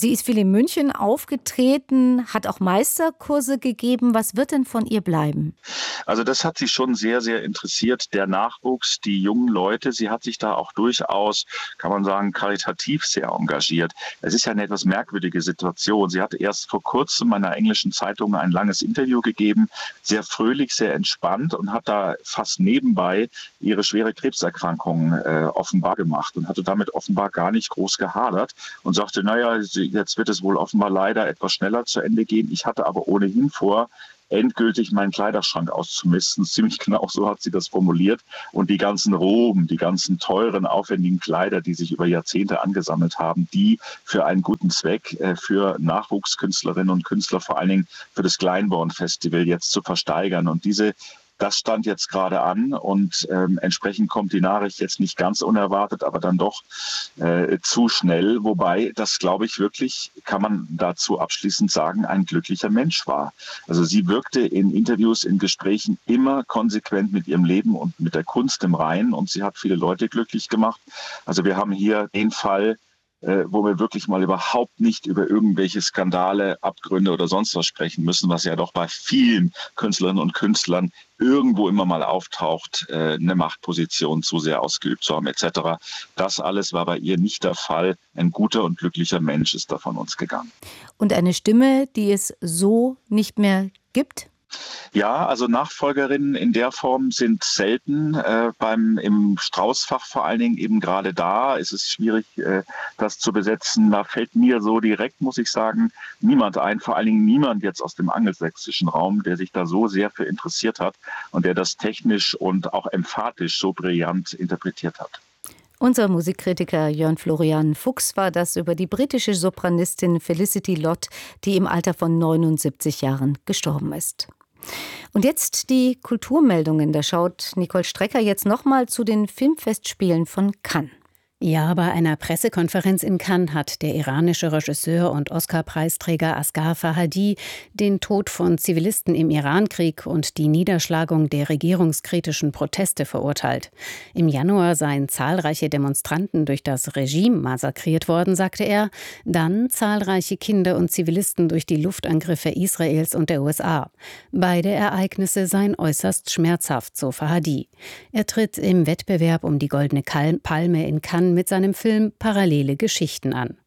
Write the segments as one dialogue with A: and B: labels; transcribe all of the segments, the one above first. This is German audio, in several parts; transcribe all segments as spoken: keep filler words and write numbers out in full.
A: Sie ist viel in München aufgetreten, hat auch Meisterkurse gegeben. Was wird denn von ihr bleiben?
B: Also das hat sie schon sehr, sehr interessiert, der Nachwuchs, die jungen Leute. Sie hat sich da auch durchaus, kann man sagen, karitativ sehr engagiert. Es ist ja eine etwas merkwürdige Situation. Sie hatte erst vor kurzem einer englischen Zeitung ein langes Interview gegeben, sehr fröhlich, sehr entspannt und hat da fast nebenbei ihre schwere Krebserkrankung äh, offenbar gemacht und hatte damit offenbar gar nicht groß gehadert und sagte, naja, jetzt wird es wohl offenbar leider etwas schneller zu Ende gehen. Ich hatte aber ohnehin vor, endgültig meinen Kleiderschrank auszumisten. Ziemlich genau so hat sie das formuliert. Und die ganzen Roben, die ganzen teuren, aufwendigen Kleider, die sich über Jahrzehnte angesammelt haben, die für einen guten Zweck, für Nachwuchskünstlerinnen und Künstler, vor allen Dingen für das Glyndebourne-Festival jetzt zu versteigern. Und diese Das stand jetzt gerade an und ähm, entsprechend kommt die Nachricht jetzt nicht ganz unerwartet, aber dann doch äh, zu schnell. Wobei das, glaube ich, wirklich, kann man dazu abschließend sagen, ein glücklicher Mensch war. Also sie wirkte in Interviews, in Gesprächen immer konsequent mit ihrem Leben und mit der Kunst im Reinen und sie hat viele Leute glücklich gemacht. Also wir haben hier den Fall, wo wir wirklich mal überhaupt nicht über irgendwelche Skandale, Abgründe oder sonst was sprechen müssen, was ja doch bei vielen Künstlerinnen und Künstlern irgendwo immer mal auftaucht, eine Machtposition zu sehr ausgeübt zu haben et cetera. Das alles war bei ihr nicht der Fall. Ein guter und glücklicher Mensch ist da von uns gegangen.
A: Und eine Stimme, die es so nicht mehr gibt?
B: Ja, also Nachfolgerinnen in der Form sind selten. Äh, beim im Strauß-Fach vor allen Dingen eben gerade da ist es schwierig, äh, das zu besetzen. Da fällt mir so direkt, muss ich sagen, niemand ein. Vor allen Dingen niemand jetzt aus dem angelsächsischen Raum, der sich da so sehr für interessiert hat und der das technisch und auch emphatisch so brillant interpretiert hat.
A: Unser Musikkritiker Jörn Florian Fuchs war das über die britische Sopranistin Felicity Lott, die im Alter von neunundsiebzig Jahren gestorben ist. Und jetzt die Kulturmeldungen. Da schaut Nicole Strecker jetzt nochmal zu den Filmfestspielen von Cannes.
C: Ja, bei einer Pressekonferenz in Cannes hat der iranische Regisseur und Oscar-Preisträger Asghar Farhadi den Tod von Zivilisten im Irankrieg und die Niederschlagung der regierungskritischen Proteste verurteilt. Im Januar seien zahlreiche Demonstranten durch das Regime massakriert worden, sagte er, dann zahlreiche Kinder und Zivilisten durch die Luftangriffe Israels und der U S A. Beide Ereignisse seien äußerst schmerzhaft, so Farhadi. Er tritt im Wettbewerb um die Goldene Palme in Cannes mit seinem Film Parallele Geschichten an.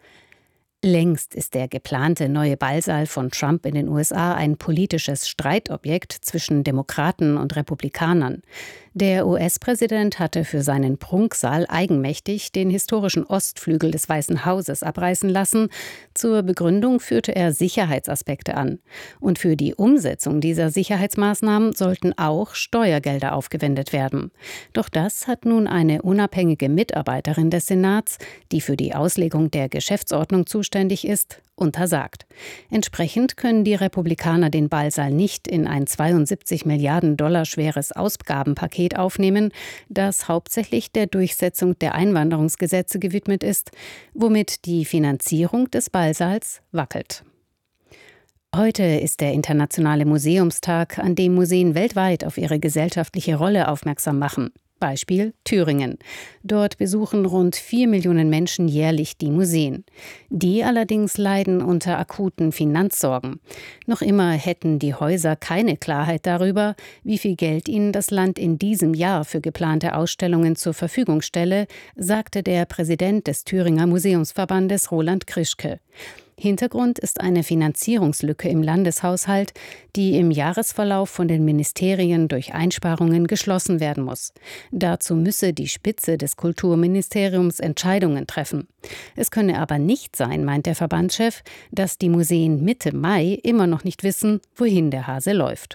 C: Längst ist der geplante neue Ballsaal von Trump in den U S A ein politisches Streitobjekt zwischen Demokraten und Republikanern. Der U S-Präsident hatte für seinen Prunksaal eigenmächtig den historischen Ostflügel des Weißen Hauses abreißen lassen. Zur Begründung führte er Sicherheitsaspekte an. Und für die Umsetzung dieser Sicherheitsmaßnahmen sollten auch Steuergelder aufgewendet werden. Doch das hat nun eine unabhängige Mitarbeiterin des Senats, die für die Auslegung der Geschäftsordnung zuständig ist, untersagt. Entsprechend können die Republikaner den Ballsaal nicht in ein zweiundsiebzig Milliarden Dollar schweres Ausgabenpaket aufnehmen, das hauptsächlich der Durchsetzung der Einwanderungsgesetze gewidmet ist, womit die Finanzierung des Ballsaals wackelt. Heute ist der Internationale Museumstag, an dem Museen weltweit auf ihre gesellschaftliche Rolle aufmerksam machen. Beispiel Thüringen. Dort besuchen rund vier Millionen Menschen jährlich die Museen. Die allerdings leiden unter akuten Finanzsorgen. Noch immer hätten die Häuser keine Klarheit darüber, wie viel Geld ihnen das Land in diesem Jahr für geplante Ausstellungen zur Verfügung stelle, sagte der Präsident des Thüringer Museumsverbandes Roland Krischke. Hintergrund ist eine Finanzierungslücke im Landeshaushalt, die im Jahresverlauf von den Ministerien durch Einsparungen geschlossen werden muss. Dazu müsse die Spitze des Kulturministeriums Entscheidungen treffen. Es könne aber nicht sein, meint der Verbandschef, dass die Museen Mitte Mai immer noch nicht wissen, wohin der Hase läuft.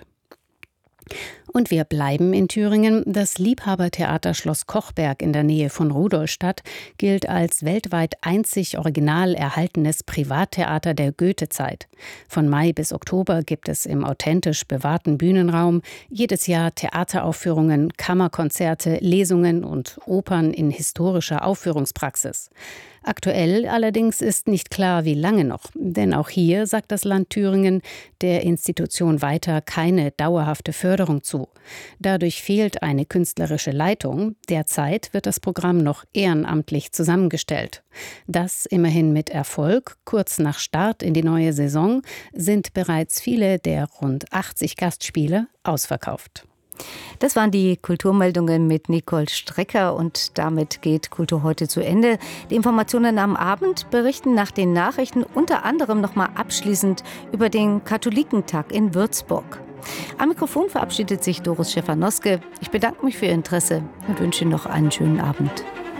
C: Und wir bleiben in Thüringen. Das Liebhabertheater Schloss Kochberg in der Nähe von Rudolstadt gilt als weltweit einzig original erhaltenes Privattheater der Goethezeit. Von Mai bis Oktober gibt es im authentisch bewahrten Bühnenraum jedes Jahr Theateraufführungen, Kammerkonzerte, Lesungen und Opern in historischer Aufführungspraxis. Aktuell allerdings ist nicht klar, wie lange noch. Denn auch hier sagt das Land Thüringen der Institution weiter keine dauerhafte Förderung zu. Dadurch fehlt eine künstlerische Leitung. Derzeit wird das Programm noch ehrenamtlich zusammengestellt. Das immerhin mit Erfolg. Kurz nach Start in die neue Saison sind bereits viele der rund achtzig Gastspiele ausverkauft.
A: Das waren die Kulturmeldungen mit Nicole Strecker und damit geht Kultur heute zu Ende. Die Informationen am Abend berichten nach den Nachrichten unter anderem nochmal abschließend über den Katholikentag in Würzburg. Am Mikrofon verabschiedet sich Doris Schäfer-Noske. Ich bedanke mich für Ihr Interesse und wünsche Ihnen noch einen schönen Abend.